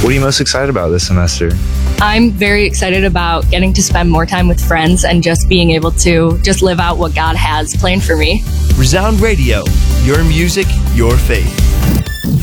What are you most excited about this semester? I'm very excited about getting to spend more time with friends and just being able to just live out what God has planned for me. Resound Radio, your music, your faith.